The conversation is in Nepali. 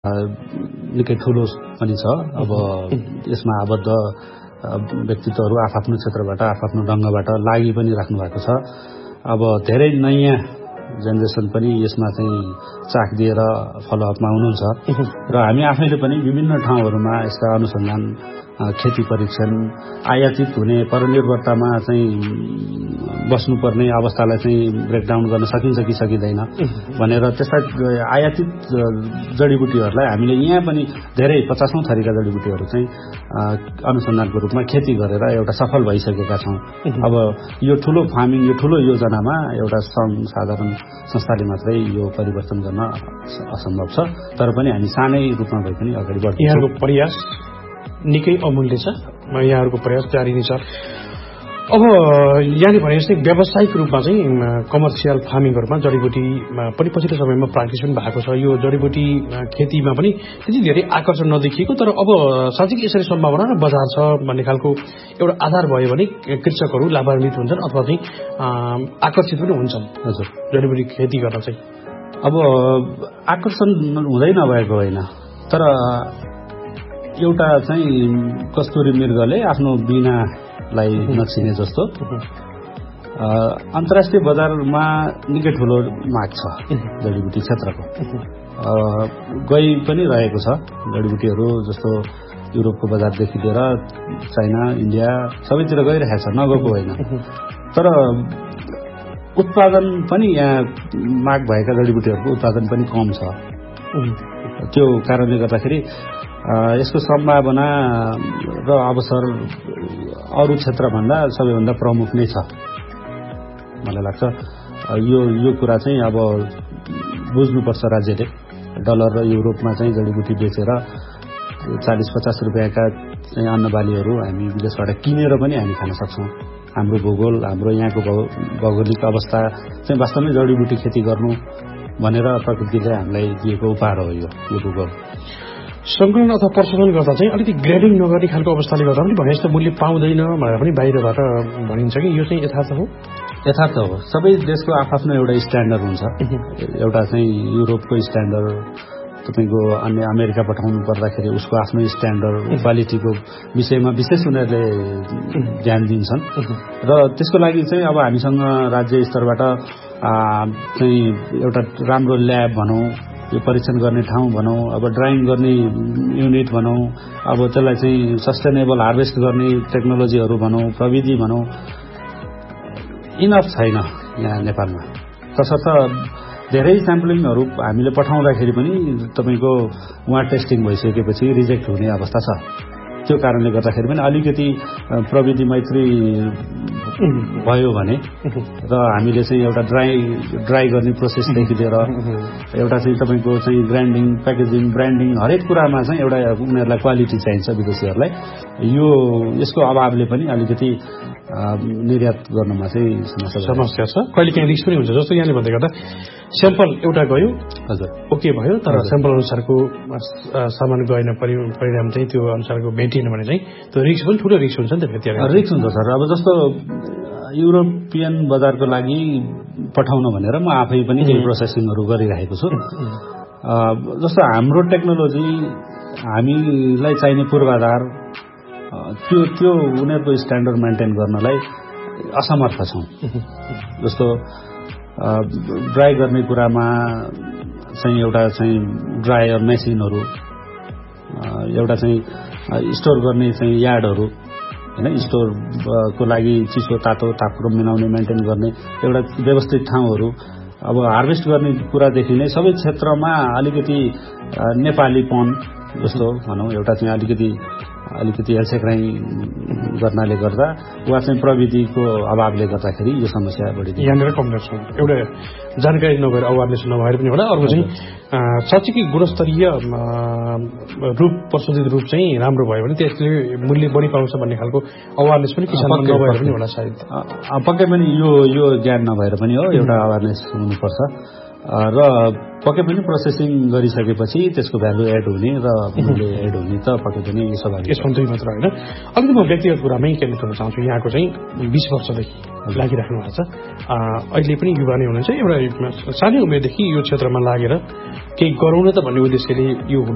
निकै ठुलो पनि छ। अब यसमा आबद्ध व्यक्तित्वहरू आफ्नो क्षेत्रबाट आफ्नो ढङ्गबाट लागि पनि राख्नु भएको छ। अब धेरै नयाँ जेनेरेसन पनि यसमा चाहिँ चाख दिएर फलोअपमा हुनुहुन्छ र हामी आफैले पनि विभिन्न ठाउँहरूमा यसका अनुसन्धान, खेती परीक्षण, आयातित हुने परनिर्भरतामा चाहिँ बस्नुपर्ने अवस्थालाई चाहिँ ब्रेकडाउन गर्न सकिन्छ कि सकिँदैन भनेर त्यस्ता आयातित जडीबुटीहरूलाई हामीले यहाँ पनि धेरै 50औं थरीका जडीबुटीहरू चाहिँ अनुसन्धानको रूपमा खेती गरेर एउटा सफल भइसकेका छौँ। अब यो ठुलो फार्मिङ, यो ठुलो योजनामा एउटा साधारण संस्थाले मात्रै यो परिवर्तन गर्न असम्भव छ। तर पनि हामी सानै रूपमा भए पनि अगाडि बढ्छौँ। यहाँको प्रयास निकै अमूल्य छ, यहाँहरूको प्रयास जारी नै छ। अब यहाँले भने जस्तै व्यावसायिक रूपमा चाहिँ कमर्सियल फार्मिङहरूमा जडीबुटी पनि पछिल्लो समयमा प्र्याक्टिस पनि भएको छ। यो जडीबुटी खेतीमा पनि त्यति धेरै आकर्षण नदेखिएको, तर अब साँच्चै यसरी सम्भावना र बजार छ भन्ने खालको एउटा आधार भयो भने कृषकहरू लाभान्वित हुन्छन् अथवा चाहिँ आकर्षित पनि हुन्छन्। हजुर, जडीबुटी खेती गर्न चाहिँ अब आकर्षण हुँदै नभएको होइन, तर एउटा चाहिँ कस्तुरी मृगले आफ्नो बिनालाई नछिने जस्तो अन्तर्राष्ट्रिय बजारमा निकै ठुलो माग छ जडीबुटी क्षेत्रको। गइ पनि रहेको छ जडीबुटीहरू, जस्तो युरोपको बजारदेखि लिएर चाइना, इन्डिया सबैतिर गइरहेको छ, नगएको होइन। तर उत्पादन पनि यहाँ माग भएका जडीबुटीहरूको उत्पादन पनि कम छ। त्यो कारणले गर्दाखेरि यसको सम्भावना र अवसर अरू क्षेत्रभन्दा सबैभन्दा प्रमुख नै छ मलाई लाग्छ। यो कुरा चाहिँ अब बुझ्नुपर्छ राज्यले। डलर र युरोपमा चाहिँ जडीबुटी बेचेर 40-50 रुपियाँका चाहिँ अन्नबालीहरू हामी विदेशबाट किनेर पनि हामी खान सक्छौँ। हाम्रो भूगोल, हाम्रो यहाँको भौगोलिक अवस्था चाहिँ वास्तवमै जडीबुटी खेती गर्नु भनेर प्रकृतिले हामीलाई दिएको उपहार हो यो भूगोल। संकलन अथवा प्रशोधन गर्दा चाहिँ अलिकति ग्रेडिङ नगर्ने खालको अवस्थाले गर्दा पनि भने जस्तो मूल्य पाउँदैन भनेर पनि बाहिरबाट भनिन्छ कि यो चाहिँ यथार्थ हो? यथार्थ हो। सबै देशको आफ्नो एउटा स्ट्यान्डर्ड हुन्छ। एउटा चाहिँ युरोपको स्ट्यान्डर्ड, तपाईँको अन्य अमेरिका पठाउनु पर्दाखेरि उसको आफ्नो स्ट्यान्डर्ड, क्वालिटीको विषयमा विशेष उनीहरूले ध्यान दिन्छन् र त्यसको लागि चाहिँ अब हामीसँग राज्य स्तरबाट चाहिँ एउटा राम्रो ल्याब भनौँ, यो परीक्षण गर्ने ठाउँ भनौँ, अब ड्राइङ गर्ने युनिट भनौँ, अब त्यसलाई चाहिँ सस्टेनेबल हार्भेस्ट गर्ने टेक्नोलोजीहरू भनौँ, प्रविधि भनौँ, इनफ छैन यहाँ नेपालमा। तसर्थ धेरै स्याम्पलिङहरू हामीले पठाउँदाखेरि पनि तपाईँको वहाँ टेस्टिङ भइसकेपछि रिजेक्ट हुने अवस्था छ। त्यो कारणले गर्दाखेरि पनि अलिकति प्रविधि मैत्री भयो भने र हामीले चाहिँ एउटा ड्राई गर्ने प्रोसेसदेखि लिएर एउटा चाहिँ तपाईँको चाहिँ ग्राइन्डिङ, प्याकेजिङ, ब्रान्डिङ हरेक कुरामा चाहिँ एउटा उनीहरूलाई क्वालिटी चाहिन्छ विदेशीहरूलाई। यसको अभावले पनि अलिकति निर्यात गर्नमा चाहिँ समस्या छ। कहिले काहीँ रिस्क पनि हुन्छ। जस्तो यहाँले भन्दै गर्दा स्याम्पल एउटा गयो, हजुर ओके भयो, तर स्याम्पल अनुसारको सामान गएन, परिणाम चाहिँ त्यो अनुसारको भेटिएन भने चाहिँ त्यो रिस्क पनि ठुलो रिस्क हुन्छ नि त। फेरि रिस्क हुन्छ सर। अब जस्तो युरोपियन बजारको लागि पठाउन भनेर म आफै पनि केही प्रोसेसिङहरू गरिरहेको छु। जस्तो हाम्रो टेक्नोलोजी, हामीलाई चाहिने पूर्वाधार त्यो उनीहरूको स्ट्यान्डर्ड मेन्टेन गर्नलाई असमर्थ छौँ। जस्तो ड्राई गर्ने कुरामा चाहिँ एउटा चाहिँ ड्रायर मेसिनहरू, एउटा चाहिँ स्टोर गर्ने चाहिँ यार्डहरू हैन, स्टोरको लागि चिसो तातो तापक्रम मिलाउने मेन्टेन गर्ने एउटा व्यवस्थित ठाउँहरू। अब हार्भेस्ट गर्ने कुरादेखि नै सबै क्षेत्रमा अलिकति नेपालीपन जस्तो भनौँ, एउटा चाहिँ अलिकति हेलसेक्राइ गर्नाले गर्दा वा चाहिँ प्रविधिको अभावले गर्दाखेरि यो समस्या बढी यहाँनिर कमजोर छ। एउटा जानकारी नभएर, अवेरनेस नभएर पनि होला। अर्को चाहिँ साँच्चीकै गुणस्तरीय रूप, प्रशोधित रूप चाहिँ राम्रो भयो भने त्यसले मूल्य बढी पाउँछ भन्ने खालको अवेरनेस पनि किसानमा नभएर पनि होला सायद। पक्कै पनि यो ज्ञान नभएर पनि हो, एउटा अवेरनेस हुनुपर्छ र पक्कै पनि प्रोसेसिङ गरिसकेपछि त्यसको भ्यालु एड हुने र मूल्य एड हुने त पक्कै पनि स्वाभाविक। यसमा दुई मात्र होइन। अलिकति म व्यक्तिगत कुरामै केन्द्रित गर्न चाहन्छु। यहाँको चाहिँ 20 वर्षदेखि लागिराख्नु भएको छ, अहिले पनि युवा नै हुनुहुन्छ। एउटा सानै उमेरदेखि यो क्षेत्रमा लागेर केही गरौँ न त भन्ने उद्देश्यले यो